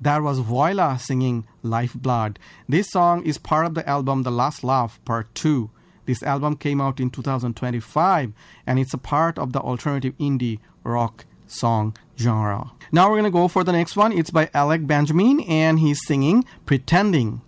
That was Voila singing Lifeblood. This song is part of the album The Last Laugh Part 2. This album came out in 2025, and it's a part of the alternative indie rock song genre. Now we're going to go for the next one. It's by Alec Benjamin, and he's singing Pretending.